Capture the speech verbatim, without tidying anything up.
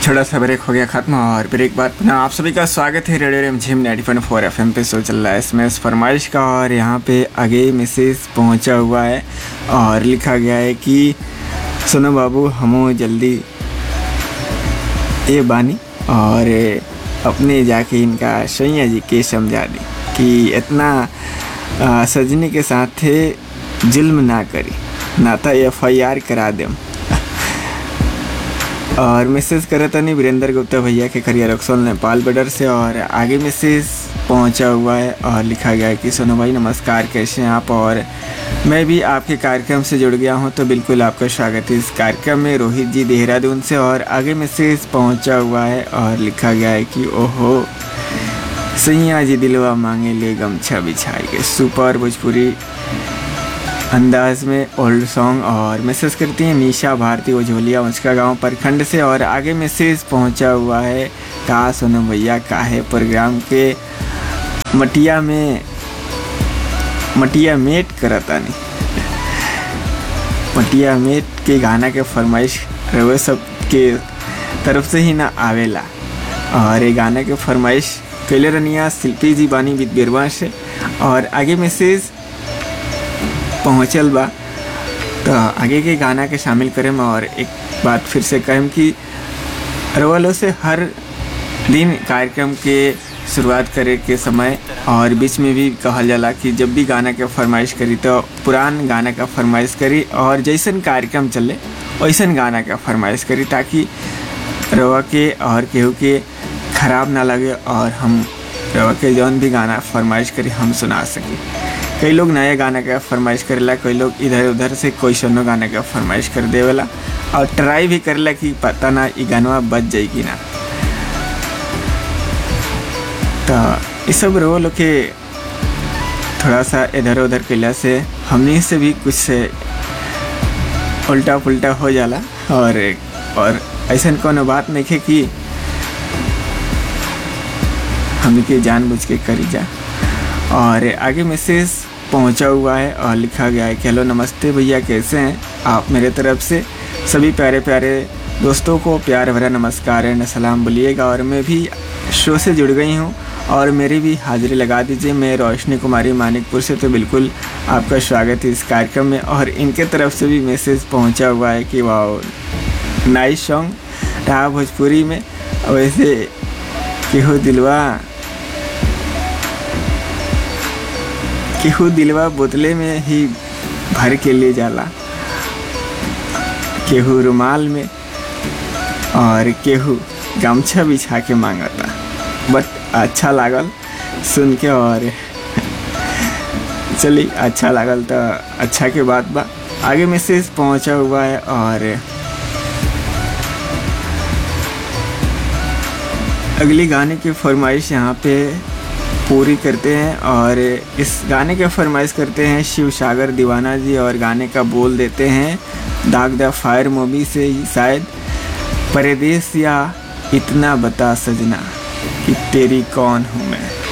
छोटा सा ब्रेक हो गया ख़त्म और ब्रेक बाद पुनः आप सभी का स्वागत है रेडियो रिमझिम नाइंटी पॉइंट फोर एफ एम पे। शो चल रहा है एसएमएस फरमाइश का और यहाँ पे आगे मैसेज पहुँचा हुआ है और लिखा गया है कि सुनो बाबू हमो जल्दी ये बानी और अपने जाके इनका सैया जी के समझा दी कि इतना आ, सजनी के साथ थे जुल्म ना करी ना तो एफ आई आर करा देम। और मैसेज करे था नहीं वीरेंद्र गुप्ता भैया के करियर रक्सौल नेपाल बॉर्डर से और आगे मैसेज पहुंचा हुआ है और लिखा गया है कि सोनू भाई नमस्कार, कैसे हैं आप। और मैं भी आपके कार्यक्रम से जुड़ गया हूं तो बिल्कुल आपका स्वागत है इस कार्यक्रम में, रोहित जी देहरादून से। और आगे मैसेज पहुंचा हुआ है और लिखा गया है कि ओहो सैया जी दिलवा मांगे ले गमछा बिछाई के, सुपर भोजपुरी अंदाज में ओल्ड सॉन्ग। और मैसेज करती हैं निशा भारती ओझोलिया उचका गांव प्रखंड से। और आगे मैसेज पहुंचा हुआ है का सोनू भैया काहे प्रोग्राम के मटिया में मटिया मेट करता नहीं मटिया मेट के गाना के फरमाइश रवे सब के तरफ से ही ना आवेला। और ये गाना के फरमाइश कैले रनिया शिल्पी जी बानी विद बिरवा से। और आगे मैसेज पहुँचल बा तो आगे के गाना के शामिल करें। और एक बात फिर से कहें कि रवालों से हर दिन कार्यक्रम के शुरुआत करे के समय और बीच में भी कहल जाला कि जब भी गाना के फरमाइश करी तो पुरान गाना का फरमाइश करी और जैसन कार्यक्रम चले वैसन गाना का फरमाइश करी ताकि रवा के और केहू के ख़राब ना लगे और हम रवा के जौन भी गाना फरमाइश करी हम सुना सकें। कई लोग नए गाने का फरमाइश करेला, कई लोग इधर उधर से कोई सुनो गाने का फरमाइश कर देवेला और ट्राई भी करेला कि पता ना ये गाना बच जाएगी ना। तो ये सब रो लोग के थोड़ा सा इधर उधर कैला से हमने से भी कुछ से उल्टा पुल्टा हो जाला। और और ऐसा कोनो बात नहीं है कि हम के जानबूझ के करी जा। और आगे मैसेज पहुंचा हुआ है और लिखा गया है कि हेलो नमस्ते भैया, कैसे हैं आप। मेरे तरफ से सभी प्यारे प्यारे दोस्तों को प्यार भरा नमस्कार है, न सलाम बोलिएगा। और मैं भी शो से जुड़ गई हूं और मेरी भी हाजिरी लगा दीजिए। मैं रोशनी कुमारी मानिकपुर से, तो बिल्कुल आपका स्वागत है इस कार्यक्रम में। और इनके तरफ से भी मैसेज पहुँचा हुआ है कि वाह नाइस सॉन्ग रहा भोजपुरी में। वैसे केहू दिलवा केहू दिलवा बोतले में ही भर के ले जाला, केहू रुमाल में और केहू गमछा बिछा के मांगता। बट अच्छा लागल सुन के और चलिए अच्छा लागल तो अच्छा के बात बा। आगे मैसेज पहुंचा हुआ है और अगली गाने की फरमाइश यहाँ पे पूरी करते हैं। और इस गाने के फरमाइश करते हैं शिव सागर दीवाना जी और गाने का बोल देते हैं दाग द फायर मूवी से ही शायद, परदेस या इतना बता सजना कि तेरी कौन हूँ मैं।